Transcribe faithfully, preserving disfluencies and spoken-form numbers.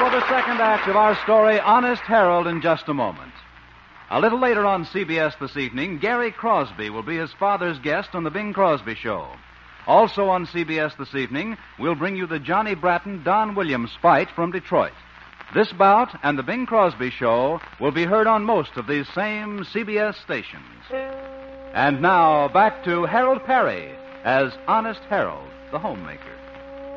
for the second act of our story, Honest Harold, in just a moment. A little later on C B S this evening, Gary Crosby will be his father's guest on The Bing Crosby Show. Also on C B S this evening, we'll bring you the Johnny Bratton-Don Williams fight from Detroit. This bout and The Bing Crosby Show will be heard on most of these same C B S stations. And now, back to Harold Perry as Honest Harold, the homemaker.